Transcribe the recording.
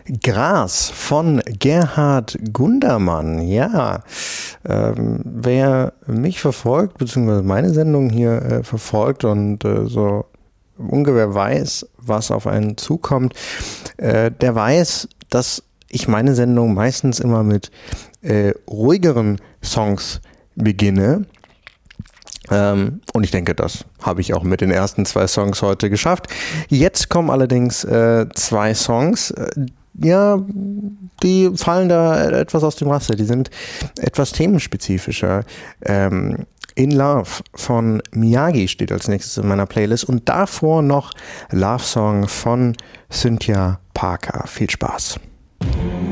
Gras von Gerhard Gundermann. Ja, wer mich verfolgt, beziehungsweise meine Sendung hier verfolgt und so ungefähr weiß, was auf einen zukommt, der weiß, dass ich meine Sendung meistens immer mit ruhigeren Songs beginne. Und ich denke, das habe ich auch mit den ersten 2 Songs heute geschafft. Jetzt kommen allerdings 2 Songs, die fallen da etwas aus dem Raster. Die sind etwas themenspezifischer. In Love von Miyagi steht als nächstes in meiner Playlist und davor noch Love Song von Cynthia Parker. Viel Spaß.